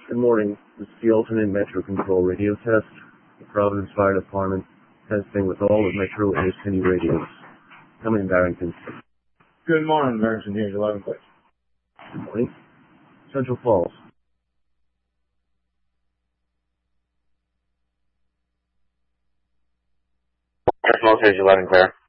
Good morning. This is the alternate Metro Control radio test. The Providence Fire Department testing with all of Metro Inner City radios. Coming in Barrington. Good morning, Barrington. Here's 11 place. Good morning. Central Falls. Here's 11 clear.